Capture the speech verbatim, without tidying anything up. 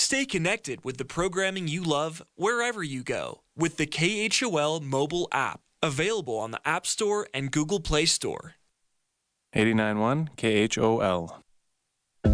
Stay connected with the programming you love wherever you go with the K H O L mobile app, available on the App Store and Google Play Store. eighty-nine point one K H O L.